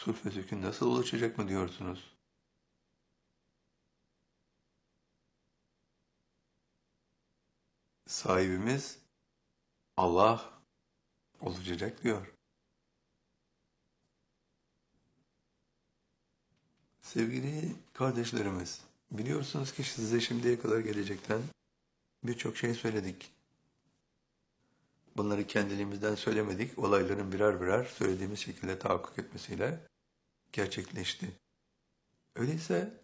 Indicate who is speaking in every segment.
Speaker 1: sulh ve sükun nasıl oluşacak mı diyorsunuz? Sahibimiz Allah olacak diyor. Sevgili kardeşlerimiz, biliyorsunuz ki size şimdiye kadar gelecekten birçok şey söyledik. Bunları kendiliğimizden söylemedik, olayların birer birer söylediğimiz şekilde tahakkuk etmesiyle gerçekleşti. Öyleyse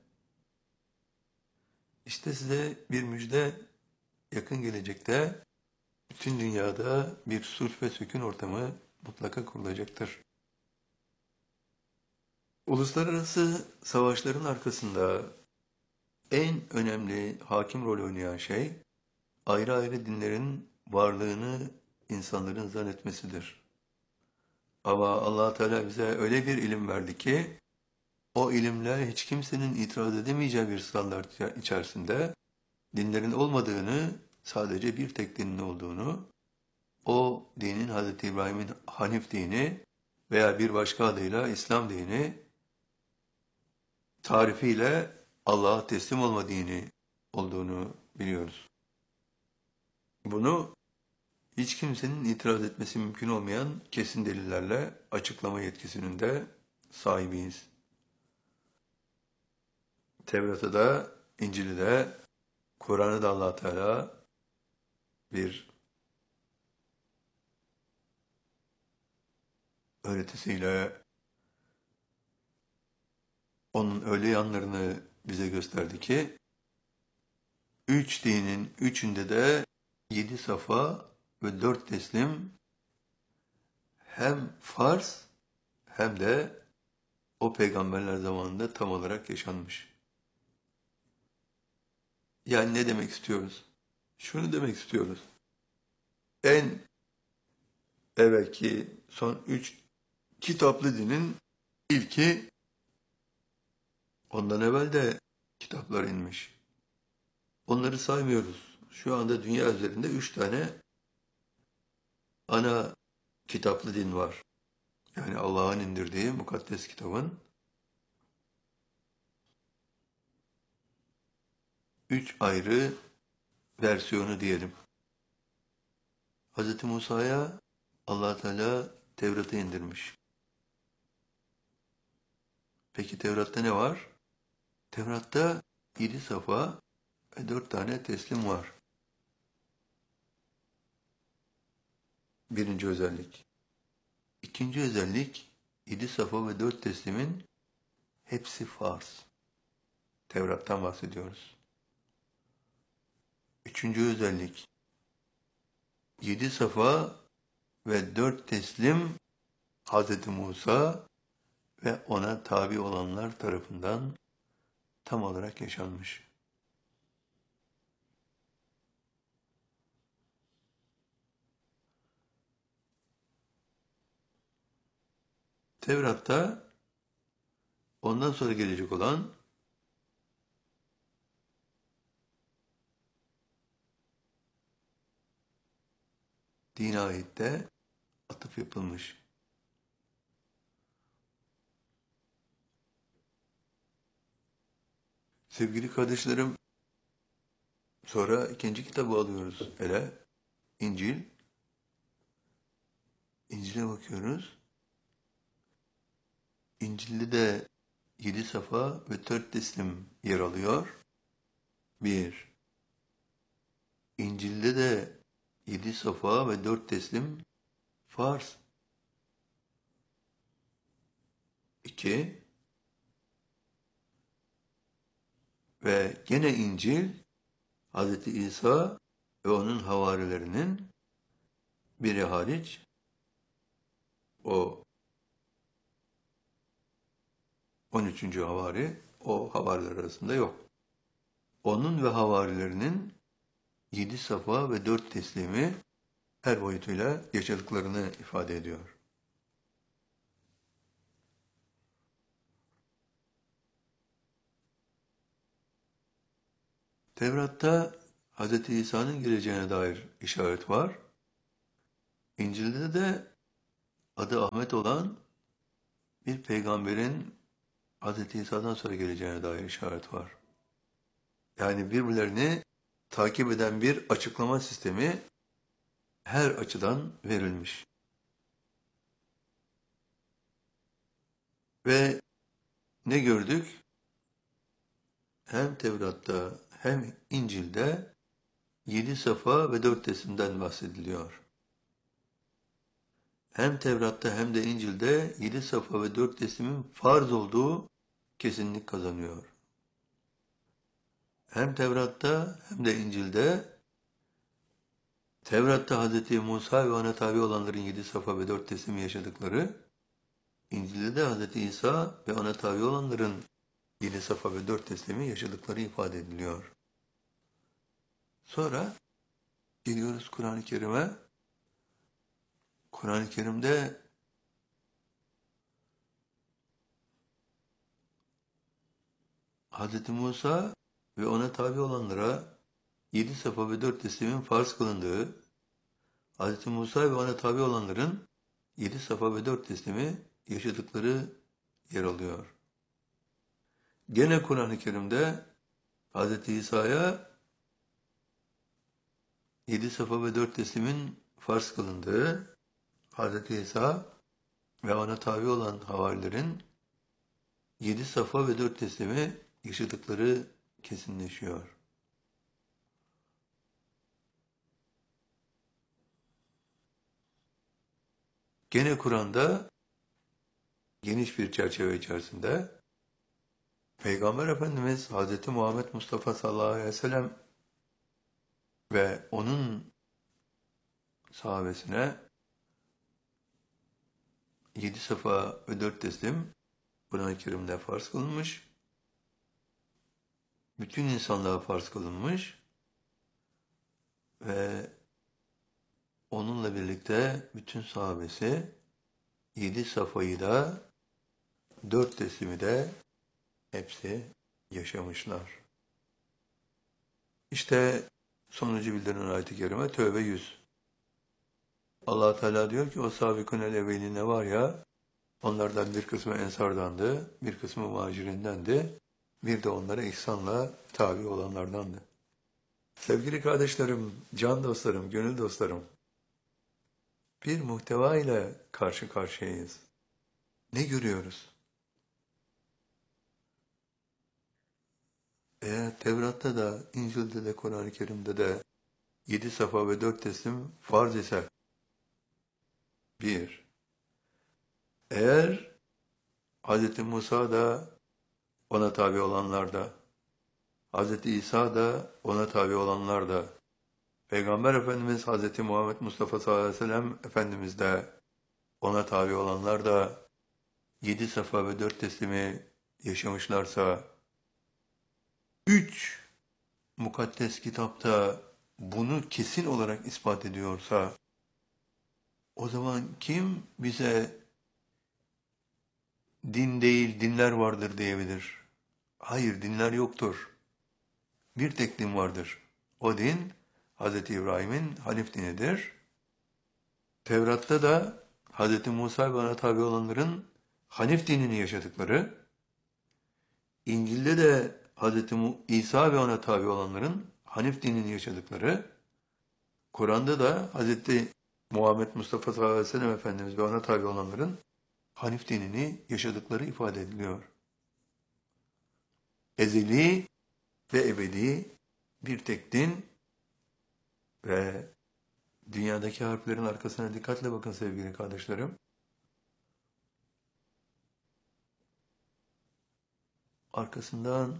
Speaker 1: işte size bir müjde, yakın gelecekte bütün dünyada bir sulh ve sükun ortamı mutlaka kurulacaktır. Uluslararası savaşların arkasında en önemli hakim rol oynayan şey, ayrı ayrı dinlerin varlığını insanların zannetmesidir. Ama Allah Teala bize öyle bir ilim verdi ki, o ilimle hiç kimsenin itiraz edemeyeceği bir standart içerisinde dinlerin olmadığını, sadece bir tek dinin olduğunu, o dinin Hz. İbrahim'in Hanif dini veya bir başka adıyla İslam dini tarifiyle Allah'a teslim olma dini olduğunu biliyoruz. Bunu hiç kimsenin itiraz etmesi mümkün olmayan kesin delillerle açıklama yetkisinin de sahibiyiz. Tevrat'ı da, İncil'i de, Kur'an'ı da Allah Teala bir öğretisiyle onun öyle yanlarını bize gösterdi ki, üç dinin üçünde de 7 safa ve 4 teslim hem farz hem de o peygamberler zamanında tam olarak yaşanmış. Yani ne demek istiyoruz? Şunu demek istiyoruz. En evvelki son 3 kitaplı dinin ilki, ondan evvel de kitaplar inmiş. Onları saymıyoruz. Şu anda dünya üzerinde 3 tane ana kitaplı din var. Yani Allah'ın indirdiği mukaddes kitabın 3 ayrı versiyonu diyelim. Hz. Musa'ya Allah Teala Tevrat'ı indirmiş. Peki Tevrat'ta ne var? Tevrat'ta 7 safa ve 4 tane teslim var. Birinci özellik. İkinci özellik, 7 safa ve 4 teslimin hepsi farz. Tevrat'tan bahsediyoruz. Üçüncü özellik, 7 safa ve 4 teslim Hz. Musa ve ona tabi olanlar tarafından tam olarak yaşanmış. Tevrat'ta ondan sonra gelecek olan dine ait de atıf yapılmış. Sevgili kardeşlerim, sonra ikinci kitabı alıyoruz ele, İncil. İncil'e bakıyoruz. İncil'de de 7 safa ve 4 teslim yer alıyor. 1. İncil'de de 7 safa ve 4 teslim farz. 2. Ve gene İncil, Hz. İsa ve onun havarilerinin biri hariç, o 13. havari, o havariler arasında yok. Onun ve havarilerinin 7 safa ve 4 teslimi her boyutuyla yaşadıklarını ifade ediyor. Tevrat'ta Hz. İsa'nın geleceğine dair işaret var. İncil'de de adı Ahmet olan bir peygamberin Hz. İsa'dan sonra geleceğine dair işaret var. Yani birbirlerini takip eden bir açıklama sistemi her açıdan verilmiş. Ve ne gördük? Hem Tevrat'ta hem İncil'de 7 safa ve 4 resimden bahsediliyor. Hem Tevrat'ta hem de İncil'de 7 safa ve 4 resmin farz olduğu kesinlik kazanıyor. Hem Tevrat'ta hem de İncil'de Tevrat'ta Hz. Musa ve ona tabi olanların 7 safa ve 4 teslimi yaşadıkları, İncil'de de Hz. İsa ve ona tabi olanların 7 safa ve 4 teslimi yaşadıkları ifade ediliyor. Sonra geliyoruz Kur'an-ı Kerim'e. Kur'an-ı Kerim'de Hz. Musa ve ona tabi olanlara 7 safa ve 4 teslimin farz kılındığı, Hz. Musa ve ona tabi olanların 7 safa ve 4 teslimi yaşadıkları yer alıyor. Gene Kur'an-ı Kerim'de Hz. İsa'ya 7 safa ve 4 teslimin farz kılındığı, Hz. İsa ve ona tabi olan havarilerin 7 safa ve 4 teslimi yaşadıkları kesinleşiyor. Gene Kur'an'da geniş bir çerçeve içerisinde Peygamber Efendimiz Hz. Muhammed Mustafa sallallahu aleyhi ve sellem ve onun sahabesine 7 safa ve 4 teslim Kur'an-ı Kerim'de farz kılınmış. Bütün insanlığa farz kılınmış ve onunla birlikte bütün sahabesi 7 safayı da 4 teslimi de hepsi yaşamışlar. İşte sonuncu bildirilen ayet-i kerime Tövbe 100. Allah Teala diyor ki o sabikunel evveline var ya, onlardan bir kısmı ensardandı, bir kısmı muhacirindendi, bir de onlara ihsanla tabi olanlardandı. Sevgili kardeşlerim, can dostlarım, gönül dostlarım, bir muhteva ile karşı karşıyayız. Ne görüyoruz? Eğer Tevrat'ta da, İncil'de de, Kur'an-ı Kerim'de de 7 safa ve 4 teslim farz ise, 1. Eğer Hz. Musa da ona tabi olanlar da, Hz. İsa da ona tabi olanlar da, Peygamber Efendimiz Hz. Muhammed Mustafa sallallahu aleyhi ve sellem Efendimiz de ona tabi olanlar da 7 safa ve 4 teslimi yaşamışlarsa, 3 mukaddes kitapta bunu kesin olarak ispat ediyorsa, o zaman kim bize din değil dinler vardır diyebilir? Hayır, dinler yoktur. Bir tek din vardır. O din Hz. İbrahim'in Hanif dinidir. Tevrat'ta da Hz. Musa ve ona tabi olanların Hanif dinini yaşadıkları, İncil'de de Hz. İsa ve ona tabi olanların Hanif dinini yaşadıkları, Kur'an'da da Hz. Muhammed Mustafa sallallahu aleyhi ve sellem Efendimiz ve ona tabi olanların Hanif dinini yaşadıkları ifade ediliyor. Ezeli ve ebedi bir tek din ve dünyadaki harflerin arkasına dikkatle bakın sevgili kardeşlerim. Arkasından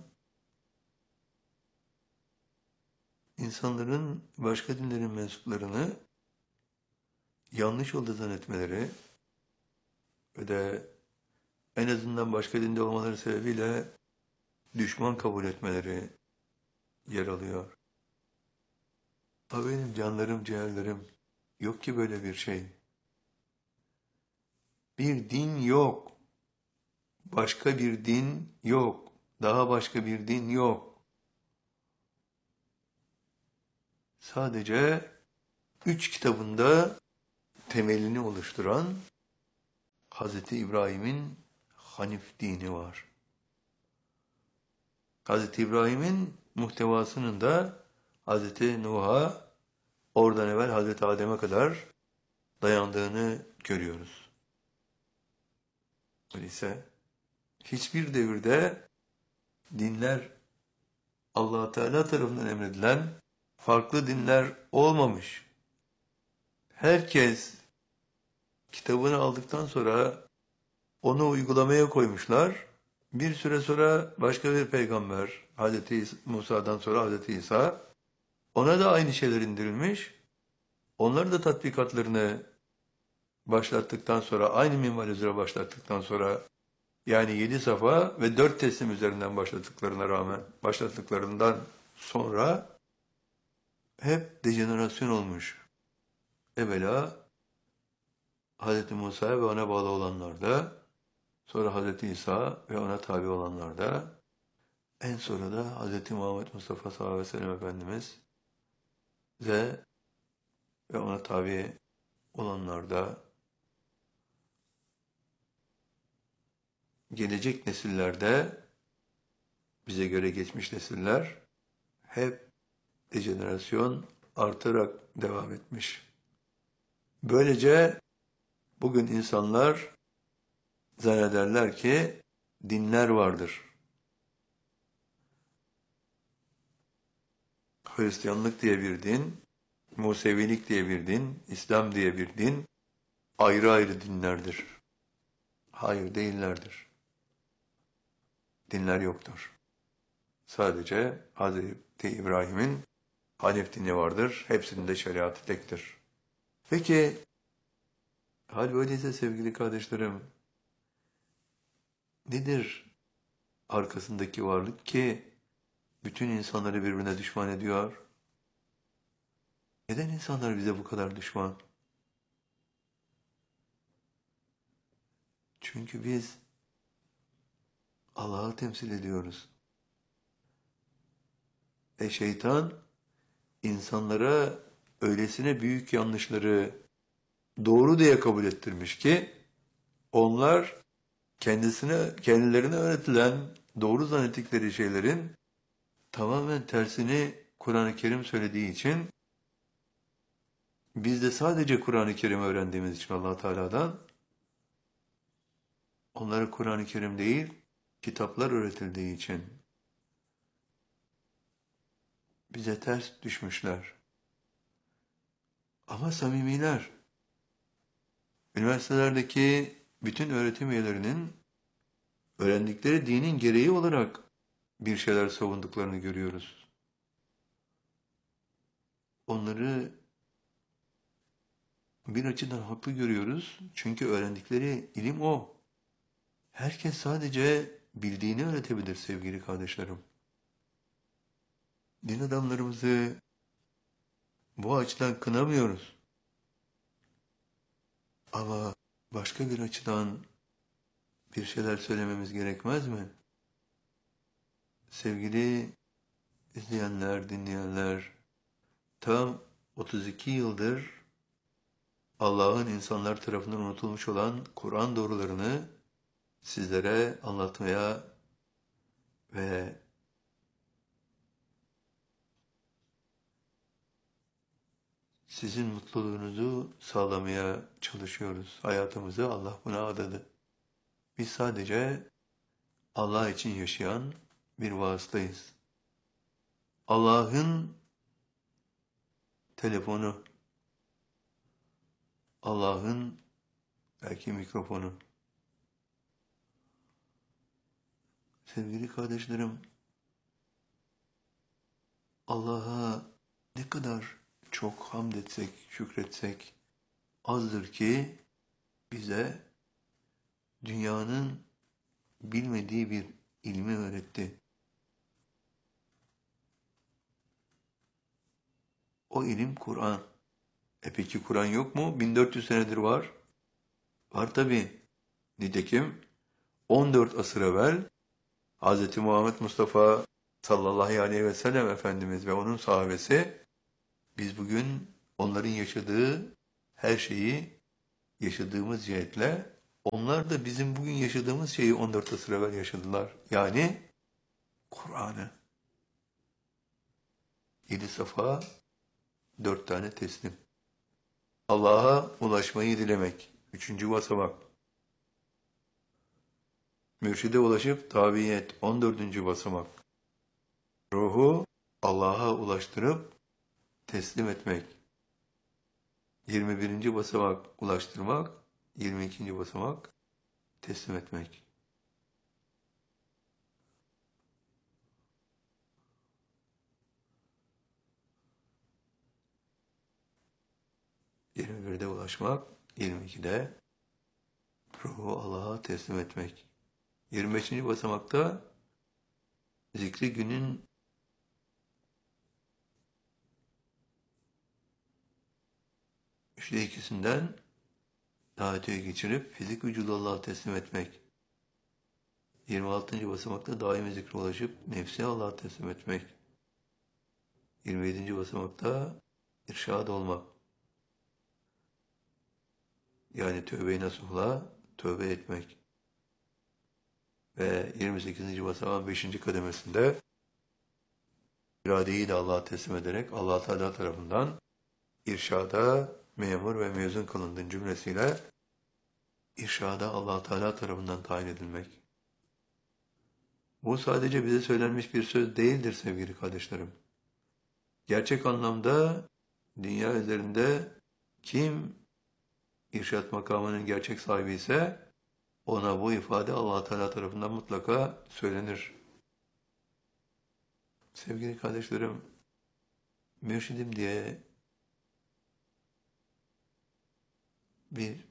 Speaker 1: insanların başka dinlerin mensuplarını yanlış yolda zannetmeleri ve de en azından başka dinde olmaları sebebiyle düşman kabul etmeleri yer alıyor. Ha benim canlarım, ciğerlerim, yok ki böyle bir şey. Bir din yok. Başka bir din yok. Daha başka bir din yok. Sadece 3 kitabında temelini oluşturan Hz. İbrahim'in Hanif dini var. Hz. İbrahim'in muhtevasının da Hz. Nuh'a, oradan evvel Hz. Adem'e kadar dayandığını görüyoruz. Öyleyse hiçbir devirde dinler Allah Teala tarafından emredilen farklı dinler olmamış. Herkes kitabını aldıktan sonra onu uygulamaya koymuşlar. Bir süre sonra başka bir peygamber, Hz. Musa'dan sonra Hz. İsa, ona da aynı şeyler indirilmiş. Onlar da tatbikatlarını başlattıktan sonra, aynı minval üzere başlattıktan sonra, yani 7 safa ve 4 teslim üzerinden başlattıklarından sonra hep dejenerasyon olmuş. Evvela Hz. Musa ve ona bağlı olanlarda, sonra Hz. İsa ve ona tabi olanlarda, en sonra da Hz. Muhammed Mustafa sallallahu aleyhi ve sellem Efendimiz ve ona tabi olanlarda, gelecek nesillerde, bize göre geçmiş nesiller, hep dejenerasyon artarak devam etmiş. Böylece bugün insanlar zannederler ki dinler vardır. Hristiyanlık diye bir din, Musevilik diye bir din, İslam diye bir din, ayrı ayrı dinlerdir. Hayır, değillerdir. Dinler yoktur. Sadece Hz. İbrahim'in Hanif dini vardır. Hepsinin de şeriatı tektir. Peki, hal böyleyse sevgili kardeşlerim, nedir arkasındaki varlık ki bütün insanları birbirine düşman ediyor? Neden insanlar bize bu kadar düşman? Çünkü biz Allah'ı temsil ediyoruz. Şeytan insanlara öylesine büyük yanlışları doğru diye kabul ettirmiş ki onlar kendilerine öğretilen doğru zannettikleri şeylerin tamamen tersini Kur'an-ı Kerim söylediği için, biz de sadece Kur'an-ı Kerim öğrendiğimiz için Allah Teala'dan onlara Kur'an-ı Kerim değil, kitaplar öğretildiği için bize ters düşmüşler. Ama samimiler, üniversitelerdeki bütün öğretim üyelerinin öğrendikleri dinin gereği olarak bir şeyler savunduklarını görüyoruz. Onları bir açıdan haklı görüyoruz. Çünkü öğrendikleri ilim o. Herkes sadece bildiğini öğretebilir sevgili kardeşlerim. Din adamlarımızı bu açıdan kınamıyoruz. Ama başka bir açıdan bir şeyler söylememiz gerekmez mi? Sevgili izleyenler, dinleyenler, tam 32 yıldır Allah'ın insanlar tarafından unutulmuş olan Kur'an doğrularını sizlere anlatmaya ve sizin mutluluğunuzu sağlamaya çalışıyoruz. Hayatımızı Allah buna adadı. Biz sadece Allah için yaşayan bir vasıtayız. Allah'ın telefonu, Allah'ın belki mikrofonu. Sevgili kardeşlerim, Allah'a ne kadar çok hamd etsek, şükretsek azdır ki bize dünyanın bilmediği bir ilmi öğretti. O ilim Kur'an. Peki Kur'an yok mu? 1400 senedir var. Var tabii. Nitekim 14 asır evvel Hz. Muhammed Mustafa sallallahu aleyhi ve sellem Efendimiz ve onun sahabesi, biz bugün onların yaşadığı her şeyi yaşadığımız cihetle Onlar da bizim bugün yaşadığımız şeyi 14 asır evvel yaşadılar. Yani Kur'an'ı. 7 safa, 4 tane teslim. Allah'a ulaşmayı dilemek. Üçüncü basamak. Mürşide ulaşıp tabiyet. 14. basamak. Ruhu Allah'a ulaştırıp teslim etmek. 21. basamak ulaştırmak. 22. basamak teslim etmek. 21'de ulaşmak. 22'de ruhu Allah'a teslim etmek. 25. basamakta zikri günün 2'sinden daha öteye geçirip fizik vücudu Allah'a teslim etmek. 26. basamakta daimi zikre ulaşıp nefsi Allah'a teslim etmek. 27. basamakta irşad olmak. Yani tövbe-i nasuhla tövbe etmek. Ve 28. basamağın 5. kademesinde iradeyi de Allah'a teslim ederek Allah Teala tarafından irşada memur ve mezun kılındığın cümlesiyle irşada Allah Teala tarafından tayin edilmek. Bu sadece bize söylenmiş bir söz değildir sevgili kardeşlerim. Gerçek anlamda dünya üzerinde kim irşat makamının gerçek sahibi ise ona bu ifade Allah Teala tarafından mutlaka söylenir. Sevgili kardeşlerim, mürşidim diye bir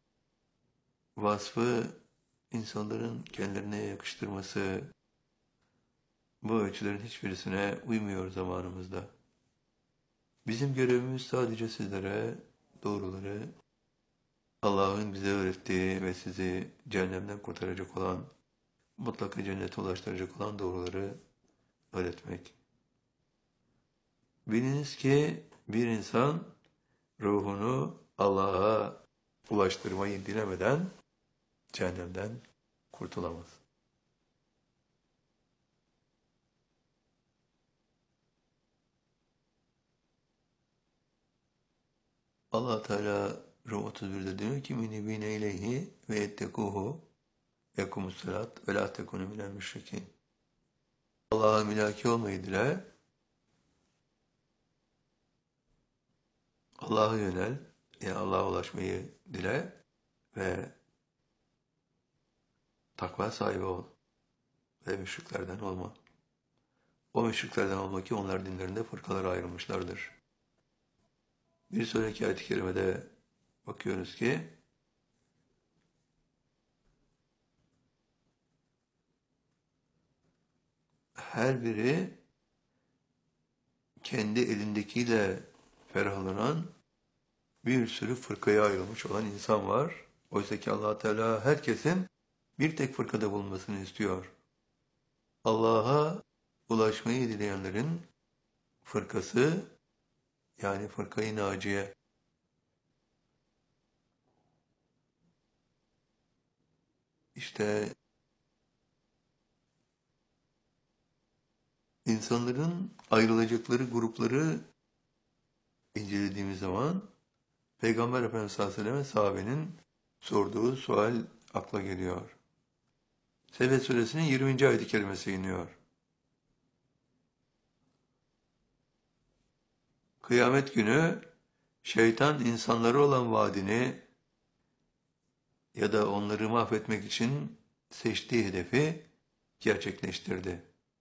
Speaker 1: vasfı insanların kendilerine yakıştırması, bu ölçülerin hiçbirisine uymuyor zamanımızda. Bizim görevimiz sadece sizlere doğruları, Allah'ın bize öğrettiği ve sizi cehennemden kurtaracak olan, mutlaka cennete ulaştıracak olan doğruları öğretmek. Biliniz ki bir insan ruhunu Allah'a ulaştırmayı dilemeden cehennemden kurtulamaz. Allah Teala Rum 31'de diyor ki minibine ileyhi ve ettekuhu yekumus salat ve la tekunu minel müşrikin. Allah'a mülaki olmayı dile, Allah'a yönel, yani Allah'a ulaşmayı dile ve takva sahibi ol ve müşriklerden olma. O müşriklerden olma ki onlar dinlerinde fırkalara ayrılmışlardır. Bir sonraki ayet-i kerimede bakıyoruz ki her biri kendi elindekiyle ferahlanan bir sürü fırkaya ayrılmış olan insan var. Oysa ki Allah Teala herkesin bir tek fırkada bulunmasını istiyor. Allah'a ulaşmayı dileyenlerin fırkası, yani fırkayı naciye. İşte insanların ayrılacakları grupları incelediğimiz zaman Peygamber Efendimiz sallallahu aleyhi ve sellem sahabenin sorduğu sual akla geliyor. Sebe suresinin 20. ayet-i kerimesi iniyor. Kıyamet günü şeytan insanları olan vaadini ya da onları mahvetmek için seçtiği hedefi gerçekleştirdi.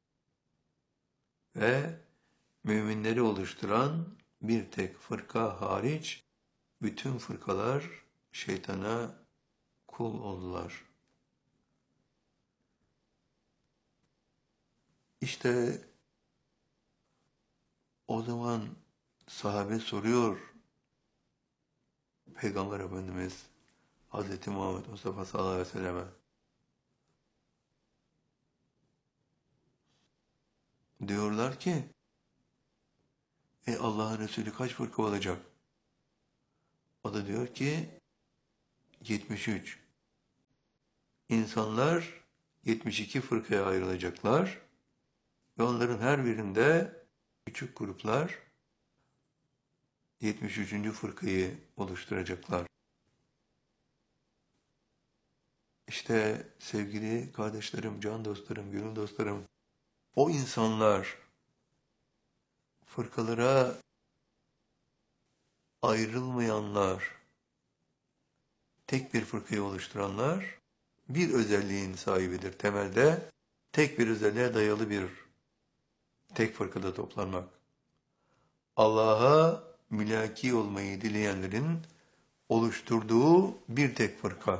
Speaker 1: Ve müminleri oluşturan bir tek fırka hariç bütün fırkalar şeytana kul oldular. İşte o zaman sahabe soruyor Peygamber Efendimiz Hz. Muhammed Mustafa sallallahu aleyhi ve selleme. Diyorlar ki Allah'ın Resulü kaç fırka olacak? O da diyor ki 73. insanlar 72 fırkaya ayrılacaklar ve onların her birinde küçük gruplar 73. fırkayı oluşturacaklar. İşte sevgili kardeşlerim, can dostlarım, gönül dostlarım, o insanlar fırkalara ayrılmayanlar, tek bir fırkayı oluşturanlar bir özelliğin sahibidir. Temelde tek bir özelliğe dayalı bir tek fırkada toplanmak. Allah'a mülaki olmayı dileyenlerin oluşturduğu bir tek fırka.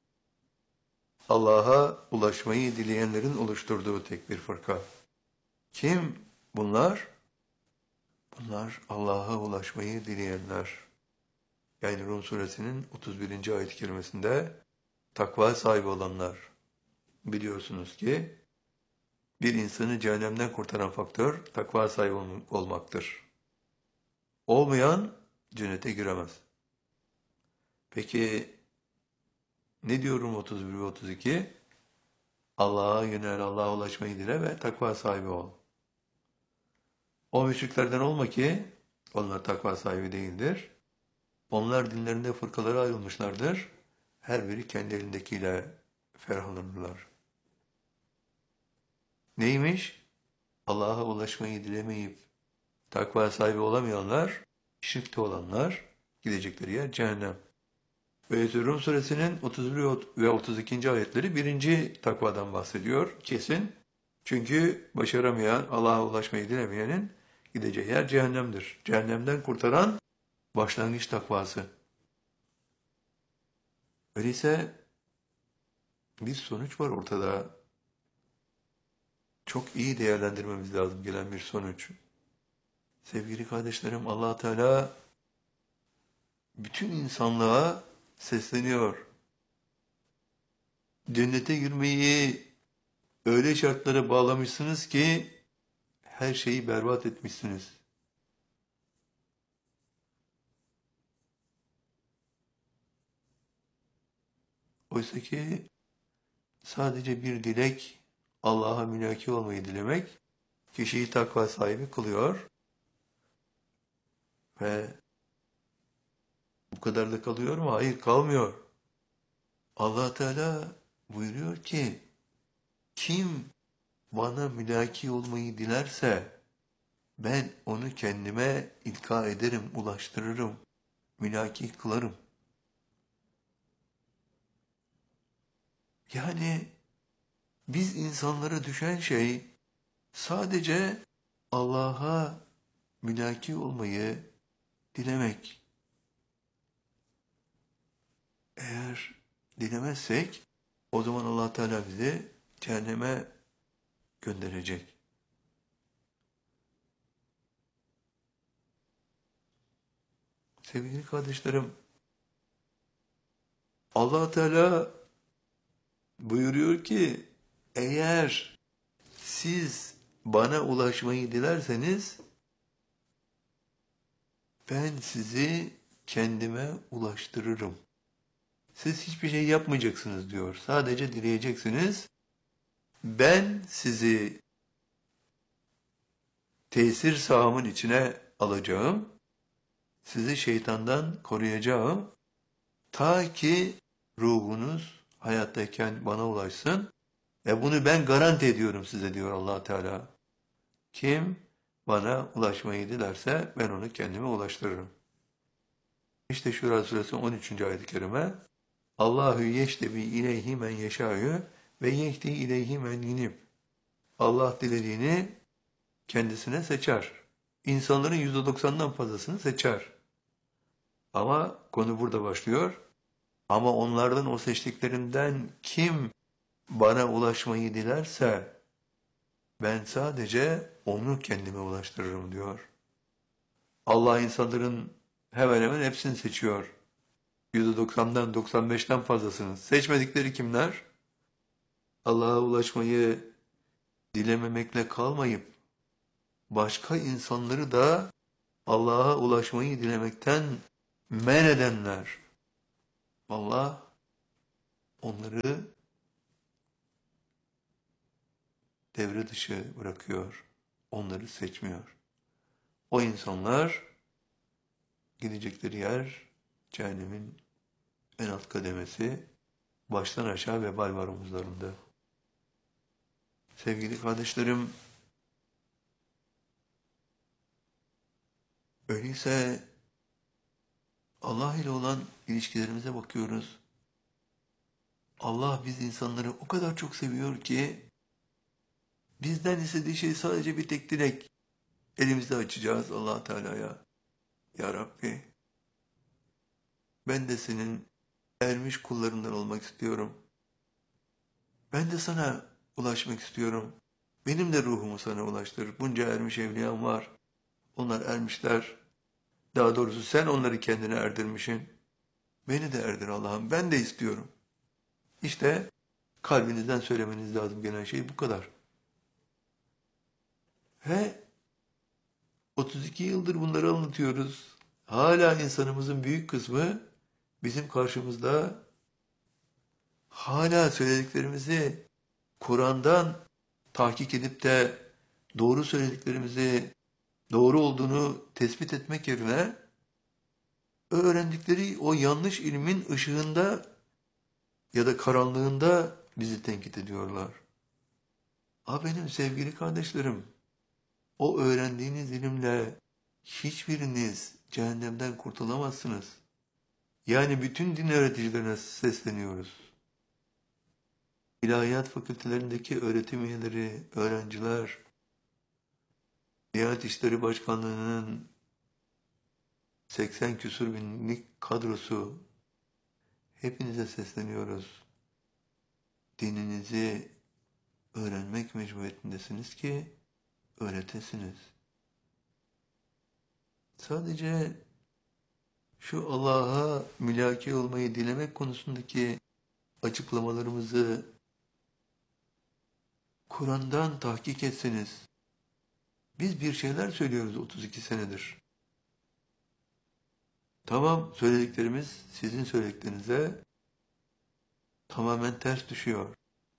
Speaker 1: Allah'a ulaşmayı dileyenlerin oluşturduğu tek bir fırka. Kim bunlar? Bunlar Allah'a ulaşmayı dileyenler. Yani Rum suresinin 31. ayet-i kerimesinde takva sahibi olanlar. Biliyorsunuz ki bir insanı cehennemden kurtaran faktör takva sahibi olmaktır. Olmayan cennete giremez. Peki ne diyor Rum 31 ve 32? Allah'a yönel, Allah'a ulaşmayı dile ve takva sahibi ol. O müşriklerden olma ki onlar takva sahibi değildir. Onlar dinlerinde fırkalara ayrılmışlardır. Her biri kendi elindekiyle ferahlanırlar. Neymiş? Allah'a ulaşmayı dilemeyip takva sahibi olamayanlar, şirkte olanlar, gidecekleri yer cehennem. Ve Rum suresinin 31 ve 32. ayetleri birinci takvadan bahsediyor kesin. Çünkü başaramayan, Allah'a ulaşmayı dilemeyenin gideceği yer cehennemdir. Cehennemden kurtaran başlangıç takvası. Öyleyse bir sonuç var ortada. Çok iyi değerlendirmemiz lazım gelen bir sonuç. Sevgili kardeşlerim, Allah Teala bütün insanlığa sesleniyor. Cennete girmeyi öyle şartlara bağlamışsınız ki her şeyi berbat etmişsiniz. Oysa ki sadece bir dilek, Allah'a mülaki olmayı dilemek, kişiyi takva sahibi kılıyor ve bu kadar da kalıyor mu? Hayır, kalmıyor. Allah Teala buyuruyor ki, kim bana mülaki olmayı dilerse, ben onu kendime ilka ederim, ulaştırırım, mülaki kılarım. Yani biz insanlara düşen şey sadece Allah'a mülaki olmayı dilemek. Eğer dilemezsek o zaman Allah Teala bizi cehenneme gönderecek. Sevgili kardeşlerim, Allah Teala buyuruyor ki eğer siz bana ulaşmayı dilerseniz ben sizi kendime ulaştırırım. Siz hiçbir şey yapmayacaksınız diyor. Sadece dileyeceksiniz. Ben sizi tesir sahamın içine alacağım. Sizi şeytandan koruyacağım. Ta ki ruhunuz hayattayken bana ulaşsın. Ve bunu ben garanti ediyorum size diyor Allah Teala. Kim bana ulaşmayı dilerse ben onu kendime ulaştırırım. İşte Şura suresi 13. ayet-i kerime. Allahu yeştebi ileyhi men yeşâ'yu ve yehdi ileyhi men yunib. Allah dilediğini kendisine seçer. İnsanların %90'dan fazlasını seçer. Ama konu burada başlıyor. Ama onlardan o seçtiklerinden kim bana ulaşmayı dilerse ben sadece onu kendime ulaştırırım diyor. Allah insanların hemen hemen hepsini seçiyor. %90'dan 95'ten fazlasını. Seçmedikleri kimler? Allah'a ulaşmayı dilememekle kalmayıp başka insanları da Allah'a ulaşmayı dilemekten men edenler. Allah onları devre dışı bırakıyor. Onları seçmiyor. O insanlar gidecekleri yer cehennemin en alt kademesi, baştan aşağı vebal var omuzlarında. Sevgili kardeşlerim, öyleyse Allah ile olan ilişkilerimize bakıyoruz. Allah biz insanları o kadar çok seviyor ki bizden istediği şey sadece bir tek dilek. Elimizde açacağız Allah Teala'ya. Ya Rabbi, ben de senin ermiş kullarından olmak istiyorum. Ben de sana ulaşmak istiyorum. Benim de ruhumu sana ulaştır. Bunca ermiş evliyan var. Onlar ermişler. Daha doğrusu sen onları kendine erdirmişsin. Beni de erdir Allah'ım. Ben de istiyorum. İşte kalbinizden söylemeniz lazım gelen şey bu kadar. Ve 32 yıldır bunları anlatıyoruz. Hala insanımızın büyük kısmı bizim karşımızda hala söylediklerimizi Kur'an'dan tahkik edip de doğru söylediklerimizi doğru olduğunu tespit etmek yerine öğrendikleri o yanlış ilmin ışığında ya da karanlığında bizi tenkit ediyorlar. Benim sevgili kardeşlerim, o öğrendiğiniz ilimle hiçbiriniz cehennemden kurtulamazsınız. Yani bütün din öğreticilerine sesleniyoruz. İlahiyat fakültelerindeki öğretim üyeleri, öğrenciler, Diyanet İşleri Başkanlığı'nın 80 küsur binlik kadrosu, hepinize sesleniyoruz. Dininizi öğrenmek mecburiyetindesiniz ki öğretesiniz. Sadece şu Allah'a mülaki olmayı dilemek konusundaki açıklamalarımızı Kur'an'dan tahkik etseniz, biz bir şeyler söylüyoruz 32 senedir. Tamam, söylediklerimiz sizin söylediklerinize tamamen ters düşüyor.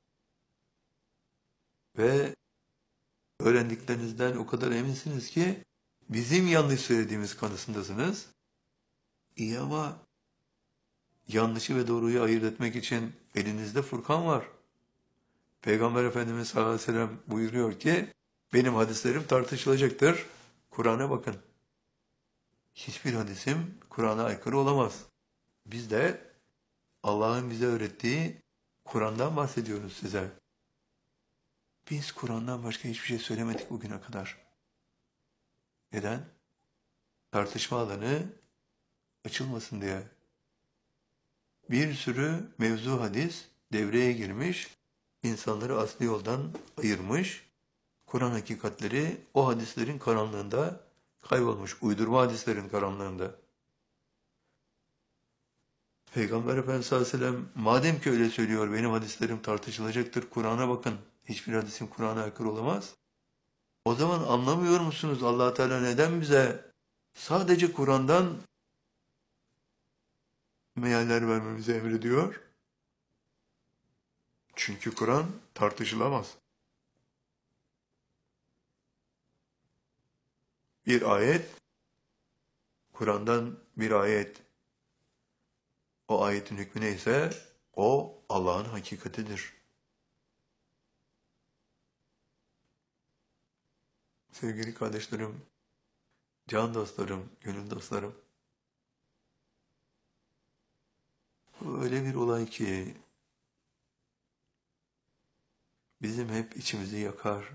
Speaker 1: Ve öğrendiklerinizden o kadar eminsiniz ki bizim yanlış söylediğimiz kanısındasınız. İyi ama yanlışı ve doğruyu ayırt etmek için elinizde Furkan var. Peygamber Efendimiz sallallahu aleyhi ve sellem buyuruyor ki benim hadislerim tartışılacaktır. Kur'an'a bakın. Hiçbir hadisim Kur'an'a aykırı olamaz. Biz de Allah'ın bize öğrettiği Kur'an'dan bahsediyoruz size. Biz Kur'an'dan başka hiçbir şey söylemedik bugüne kadar. Neden? Tartışma alanı açılmasın diye. Bir sürü mevzu hadis devreye girmiş, insanları asli yoldan ayırmış, Kur'an hakikatleri o hadislerin karanlığında kaybolmuş, uydurma hadislerin karanlığında. Peygamber Efendimiz sallallahu aleyhi ve sellem madem ki öyle söylüyor, benim hadislerim tartışılacaktır, Kur'an'a bakın, hiçbir hadisim Kur'an'a aykırı olamaz. O zaman anlamıyor musunuz Allah Teala neden bize sadece Kur'an'dan mealler vermemizi emrediyor? Çünkü Kur'an tartışılamaz. Bir ayet, Kur'an'dan bir ayet, o ayetin hükmü neyse o Allah'ın hakikatidir. Sevgili kardeşlerim, can dostlarım, gönül dostlarım, bu öyle bir olay ki bizim hep içimizi yakar.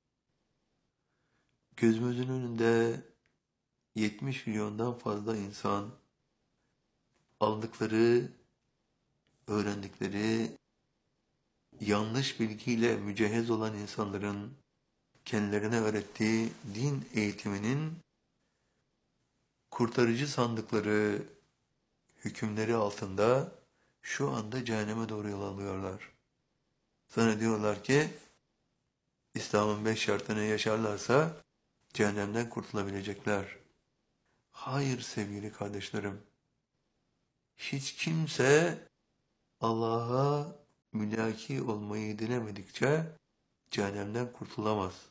Speaker 1: Gözümüzün önünde 70 milyondan fazla insan aldıkları, öğrendikleri yanlış bilgiyle mücehhez olan insanların kendilerine öğrettiği din eğitiminin kurtarıcı sandıkları hükümleri altında şu anda cehenneme doğru yol alıyorlar. Zannediyorlar ki İslam'ın 5 şartını yaşarlarsa cehennemden kurtulabilecekler. Hayır sevgili kardeşlerim. Hiç kimse Allah'a mülaki olmayı dilemedikçe cehennemden kurtulamaz.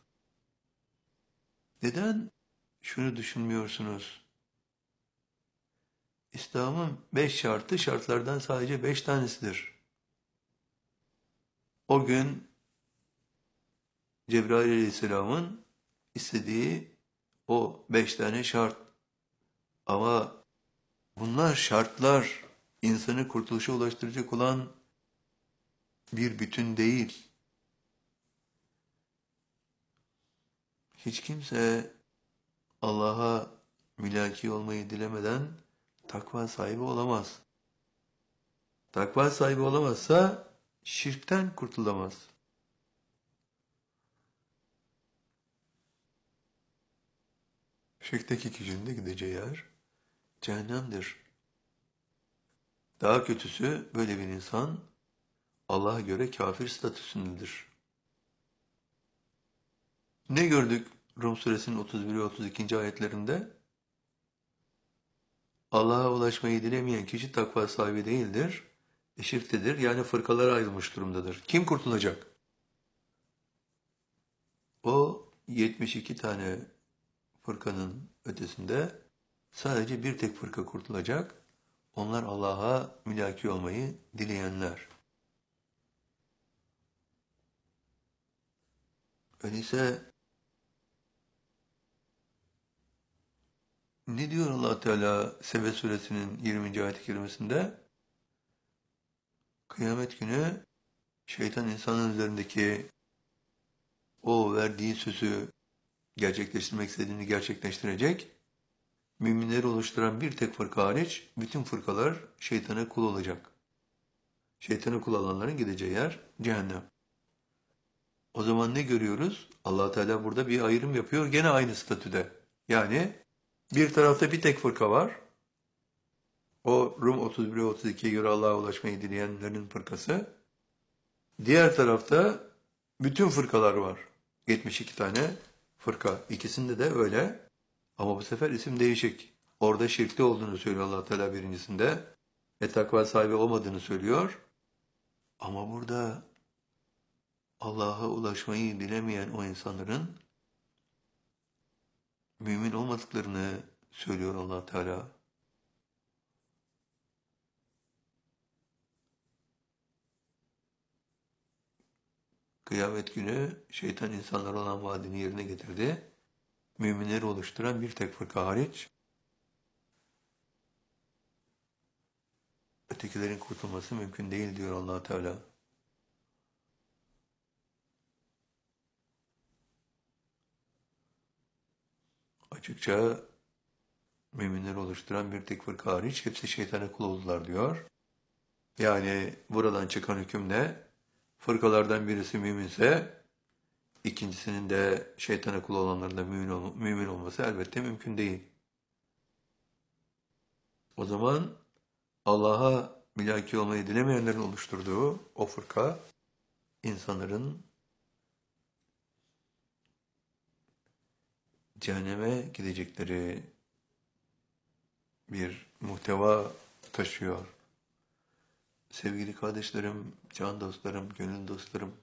Speaker 1: Neden şunu düşünmüyorsunuz? İslam'ın 5 şartı şartlardan sadece 5 tanesidir. O gün Cebrail Aleyhisselam'ın istediği o 5 tane şart. Ama bunlar şartlar insanı kurtuluşa ulaştıracak olan bir bütün değil. Hiç kimse Allah'a mülaki olmayı dilemeden takva sahibi olamaz. Takva sahibi olamazsa şirkten kurtulamaz. Şirkteki kişinin de gideceği yer cehennemdir. Daha kötüsü böyle bir insan Allah'a göre kafir statüsündedir. Ne gördük Rum suresinin 31 ve 32. ayetlerinde? Allah'a ulaşmayı dilemeyen kişi takva sahibi değildir, şirktedir, yani fırkalara ayrılmış durumdadır. Kim kurtulacak? O 72 tane fırkanın ötesinde sadece bir tek fırka kurtulacak. Onlar Allah'a mülaki olmayı dileyenler. Öyleyse ne diyor Allah Teala Sebe suresinin 20. ayet-i kerimesinde? Kıyamet günü şeytan insanın üzerindeki o verdiği sözü gerçekleştirmek istediğini gerçekleştirecek. Müminleri oluşturan bir tek fırka hariç bütün fırkalar şeytana kul olacak. Şeytana kul olanların gideceği yer cehennem. O zaman ne görüyoruz? Allah Teala burada bir ayrım yapıyor gene aynı statüde. Yani bir tarafta bir tek fırka var. O Rum 31 ve 32'ye göre Allah'a ulaşmayı dileyenlerin fırkası. Diğer tarafta bütün fırkalar var. 72 tane fırka. İkisinde de öyle. Ama bu sefer isim değişik. Orada şirkte olduğunu söylüyor Allah Teala birincisinde. Takva sahibi olmadığını söylüyor. Ama burada Allah'a ulaşmayı bilemeyen o insanların mümin olmadıklarını söylüyor Allah Teala. Kıyamet günü şeytan insanlara olan vaadini yerine getirdi. Müminleri oluşturan bir tek fırka hariç ötekilerin kurtulması mümkün değil diyor Allah Teala. Açıkça müminleri oluşturan bir tek fırka hariç hepsi şeytana kul oldular diyor. Yani buradan çıkan hüküm ne? Fırkalardan birisi müminse ikincisinin de şeytana kul olanların da mümin olması elbette mümkün değil. O zaman Allah'a mülaki olmayı dilemeyenlerin oluşturduğu o fırka insanların cehenneme gidecekleri bir muhteva taşıyor. Sevgili kardeşlerim, can dostlarım, gönül dostlarım,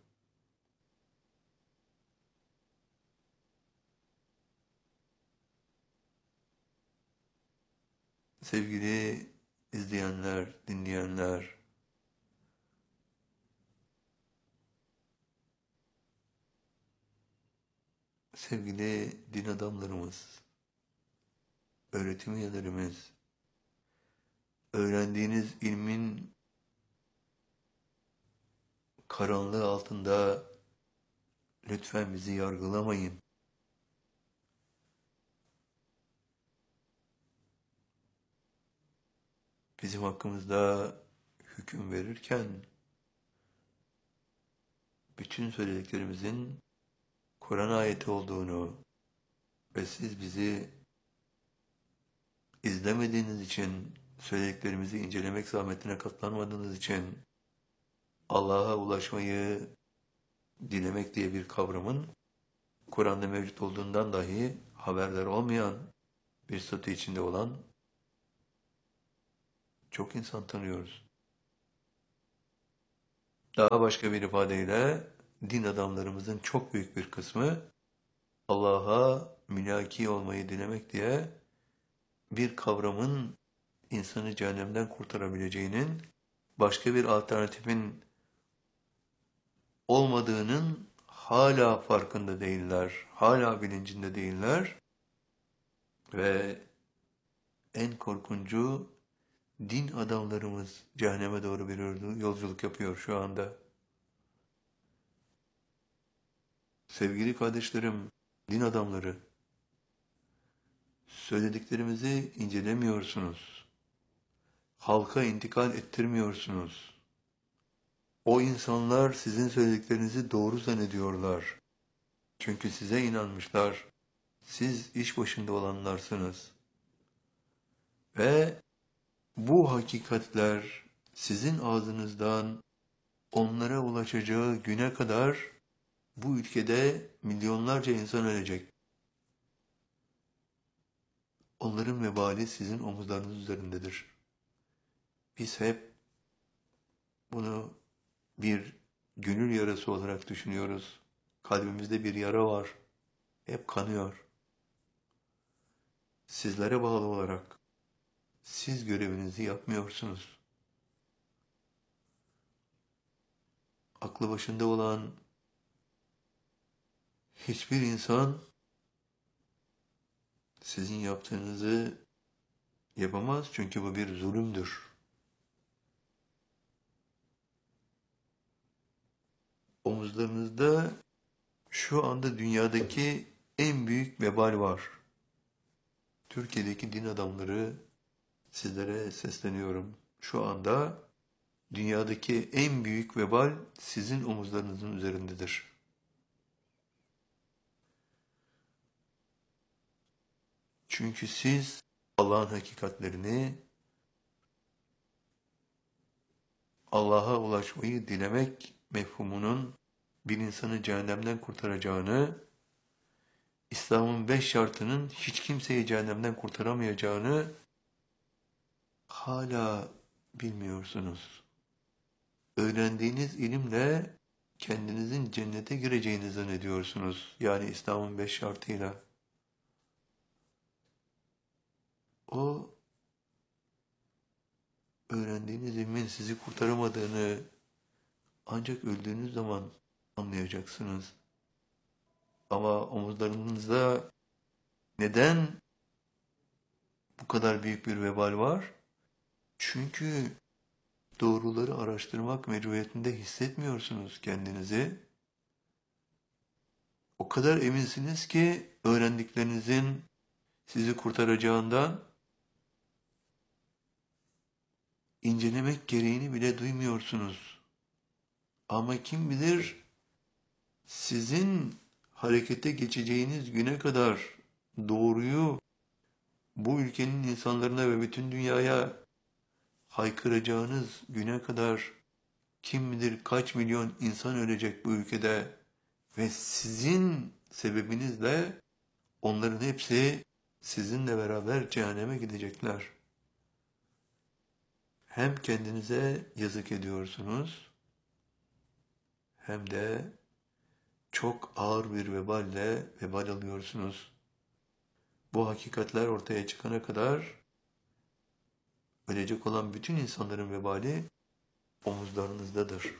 Speaker 1: sevgili izleyenler, dinleyenler, sevgili din adamlarımız, öğretim üyelerimiz, öğrendiğiniz ilmin karanlığı altında lütfen bizi yargılamayın. Bizim hakkımızda hüküm verirken bütün söylediklerimizin Kur'an ayeti olduğunu ve siz bizi izlemediğiniz için, söylediklerimizi incelemek zahmetine katlanmadığınız için Allah'a ulaşmayı dilemek diye bir kavramın Kur'an'da mevcut olduğundan dahi haberdar olmayan bir statü içinde olan çok insan tanıyoruz. Daha başka bir ifadeyle din adamlarımızın çok büyük bir kısmı Allah'a mülaki olmayı dilemek diye bir kavramın insanı cehennemden kurtarabileceğinin, başka bir alternatifin olmadığının hala farkında değiller, hala bilincinde değiller ve en korkuncu din adamlarımız cehenneme doğru bir yolculuk yapıyor şu anda. Sevgili kardeşlerim, din adamları, söylediklerimizi incelemiyorsunuz. Halka intikal ettirmiyorsunuz. O insanlar sizin söylediklerinizi doğru zannediyorlar. Çünkü size inanmışlar. Siz iş başında olanlarsınız. Ve bu hakikatler sizin ağzınızdan onlara ulaşacağı güne kadar bu ülkede milyonlarca insan ölecek. Onların vebali sizin omuzlarınız üzerindedir. Biz hep bunu bir gönül yarası olarak düşünüyoruz. Kalbimizde bir yara var. Hep kanıyor. Sizlere bağlı olarak siz görevinizi yapmıyorsunuz. Aklı başında olan hiçbir insan sizin yaptığınızı yapamaz çünkü bu bir zulümdür. Omuzlarınızda şu anda dünyadaki en büyük vebal var. Türkiye'deki din adamları sizlere sesleniyorum. Şu anda dünyadaki en büyük vebal sizin omuzlarınızın üzerindedir. Çünkü siz Allah'ın hakikatlerini, Allah'a ulaşmayı dilemek mefhumunun bir insanı cehennemden kurtaracağını, İslam'ın 5 şartının hiç kimseyi cehennemden kurtaramayacağını hala bilmiyorsunuz. Öğrendiğiniz ilimle kendinizin cennete gireceğini zannediyorsunuz. Yani İslam'ın 5 şartıyla. O öğrendiğiniz ilmin sizi kurtaramadığını ancak öldüğünüz zaman anlayacaksınız. Ama omuzlarınızda neden bu kadar büyük bir vebal var? Çünkü doğruları araştırmak mecburiyetinde hissetmiyorsunuz kendinizi. O kadar eminsiniz ki öğrendiklerinizin sizi kurtaracağından incelemek gereğini bile duymuyorsunuz. Ama kim bilir sizin harekete geçeceğiniz güne kadar doğruyu bu ülkenin insanlarına ve bütün dünyaya haykıracağınız güne kadar kim bilir kaç milyon insan ölecek bu ülkede ve sizin sebebinizle onların hepsi sizinle beraber cehenneme gidecekler. Hem kendinize yazık ediyorsunuz hem de çok ağır bir vebal alıyorsunuz. Bu hakikatler ortaya çıkana kadar ölecek olan bütün insanların vebali omuzlarınızdadır.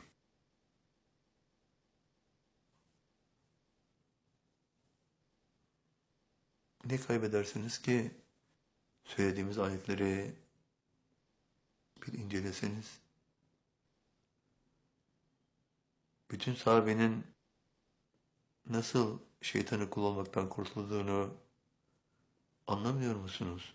Speaker 1: Ne kaybedersiniz ki söylediğimiz ayetleri bir inceleseniz? Bütün sahabenin nasıl şeytanı kul olmaktan kurtulduğunu anlamıyor musunuz?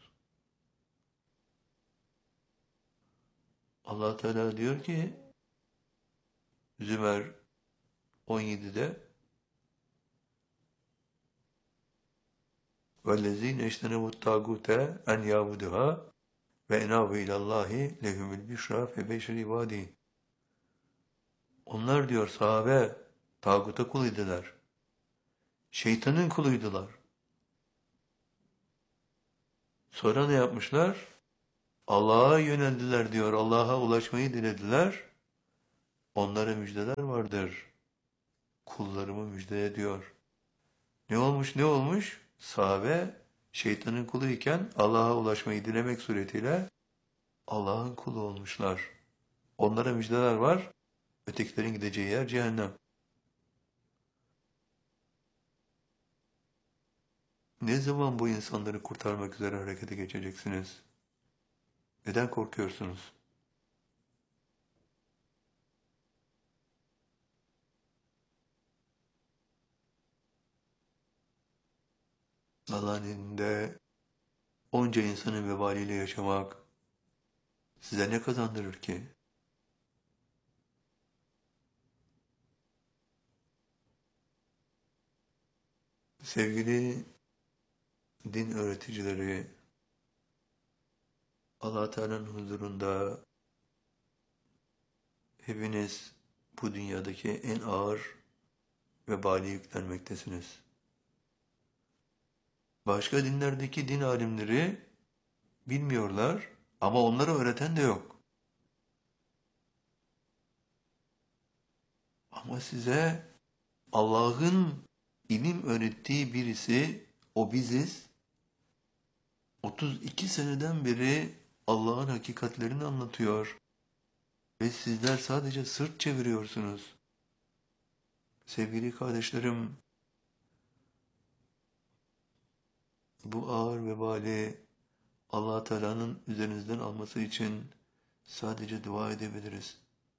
Speaker 1: Allah Teala diyor ki Zümer 17'de وَالَّذ۪ينَ اجْتَنَبُوا الطَّاغُوتَ اَنْ يَعْبُدُهَا وَاَنَابُوا اِلَى اللّٰهِ لَهُمُ الْبِشْرَى فَبَشِّرْ عِبَادِهِ. Onlar diyor sahabe tağuta kuluydular. Şeytanın kuluydular. Sonra ne yapmışlar? Allah'a yöneldiler diyor. Allah'a ulaşmayı dilediler. Onlara müjdeler vardır. kullarımı müjde ediyor. Ne olmuş ne olmuş? Sahabe şeytanın kulu iken Allah'a ulaşmayı dilemek suretiyle Allah'ın kulu olmuşlar. Onlara müjdeler var. Ötekilerin gideceği yer cehennem. Ne zaman bu insanları kurtarmak üzere harekete geçeceksiniz? Neden korkuyorsunuz? Allah'ın elinde onca insanın vebaliyle yaşamak size ne kazandırır ki? Sevgili din öğreticileri, Allah Teala'nın huzurunda hepiniz bu dünyadaki en ağır vebali yüklenmektesiniz. Başka dinlerdeki din alimleri bilmiyorlar ama onları öğreten de yok. Ama size Allah'ın ilim öğrettiği birisi, o biziz. 32 seneden beri Allah'ın hakikatlerini anlatıyor. Ve sizler sadece sırt çeviriyorsunuz. Sevgili kardeşlerim, bu ağır vebali Allah Teala'nın üzerinizden alması için sadece dua edebiliriz.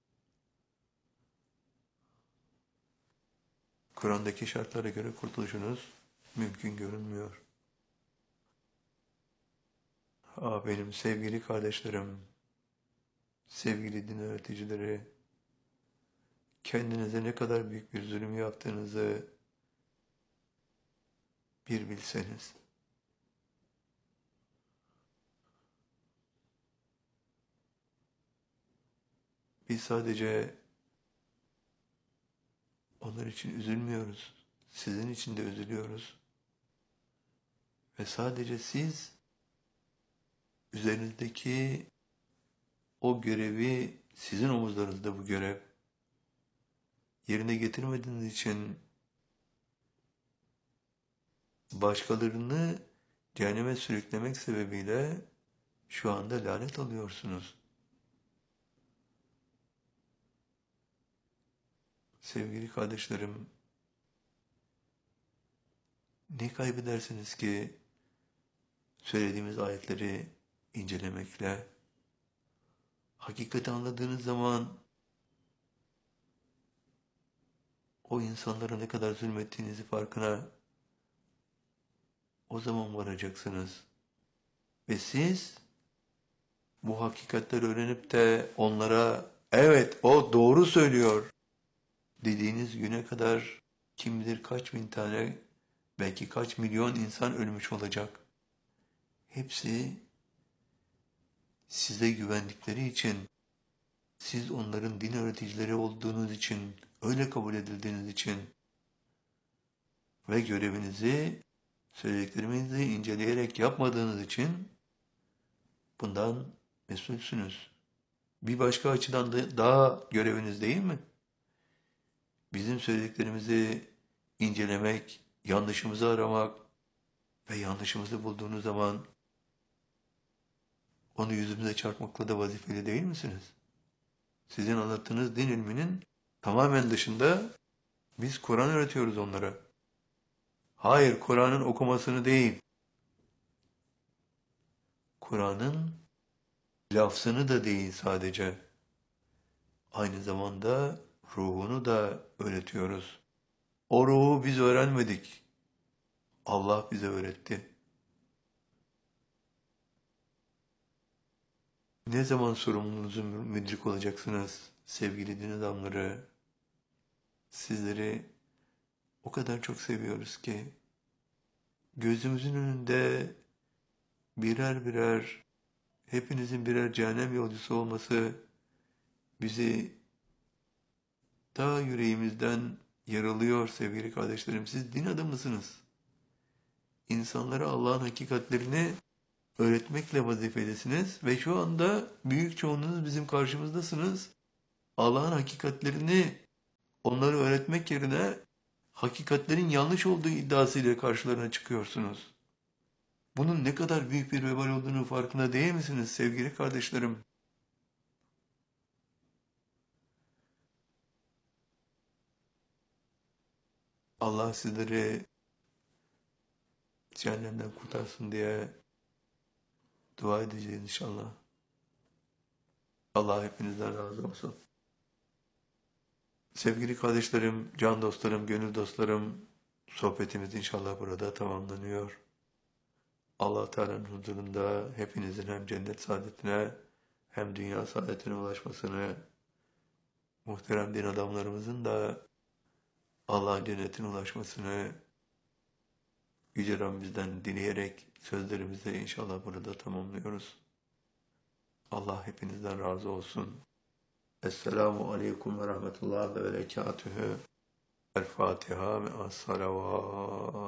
Speaker 1: Kur'an'daki şartlara göre kurtuluşunuz mümkün görünmüyor. Benim sevgili kardeşlerim, sevgili din öğreticileri, kendinize ne kadar büyük bir zulüm yaptığınızı bir bilseniz. Biz sadece onlar için üzülmüyoruz. Sizin için de üzülüyoruz. Ve sadece siz üzerinizdeki o görevi, sizin omuzlarınızda bu görev yerine getirmediğiniz için başkalarını cehenneme sürüklemek sebebiyle şu anda lanet alıyorsunuz. Sevgili kardeşlerim, ne kaybedersiniz ki söylediğimiz ayetleri incelemekle? Hakikati anladığınız zaman o insanlara ne kadar zulmettiğinizi farkına o zaman varacaksınız. Ve siz bu hakikatleri öğrenip de onlara evet o doğru söylüyor dediğiniz güne kadar kim bilir kaç bin tane belki kaç milyon insan ölmüş olacak. Hepsi size güvendikleri için, siz onların din öğreticileri olduğunuz için, öyle kabul edildiğiniz için ve görevinizi söylediklerimizi inceleyerek yapmadığınız için bundan mesulsünüz. Bir başka açıdan da daha göreviniz değil mi? Bizim söylediklerimizi incelemek, yanlışımızı aramak ve yanlışımızı bulduğunuz zaman onu yüzümüze çarpmakla da vazifeli değil misiniz? Sizin anlattığınız din ilminin tamamen dışında biz Kur'an öğretiyoruz onlara. Hayır, Kur'an'ın okumasını değil, Kur'an'ın lafzını da değil sadece, aynı zamanda ruhunu da öğretiyoruz. O ruhu biz öğrenmedik, Allah bize öğretti. Ne zaman sorumluluğunuzu müdrik olacaksınız sevgili din adamları? Sizleri o kadar çok seviyoruz ki gözümüzün önünde birer birer hepinizin birer cehennem yolcusu olması bizi ta yüreğimizden yaralıyor sevgili kardeşlerim. Siz din adamısınız. İnsanlara Allah'ın hakikatlerini öğretmekle vazifelisiniz ve şu anda büyük çoğunluğunuz bizim karşımızdasınız. Allah'ın hakikatlerini onları öğretmek yerine hakikatlerin yanlış olduğu iddiasıyla karşılarına çıkıyorsunuz. Bunun ne kadar büyük bir vebal olduğunu farkında değil misiniz sevgili kardeşlerim? Allah sizleri cehennemden kurtarsın diye dua edeceğiz inşallah. Allah hepinizden razı olsun. Sevgili kardeşlerim, can dostlarım, gönül dostlarım, sohbetimiz inşallah burada tamamlanıyor. Allah Teala'nın huzurunda hepinizin hem cennet saadetine hem dünya saadetine ulaşmasını, muhterem din adamlarımızın da Allah'ın cennetine ulaşmasını Yüce Rabbimizden dileyerek sözlerimizi inşallah burada tamamlıyoruz. Allah hepinizden razı olsun. Esselamu Aleyküm ve Rahmetullah ve Berekatühü. El Fatiha ve Es-Salavat.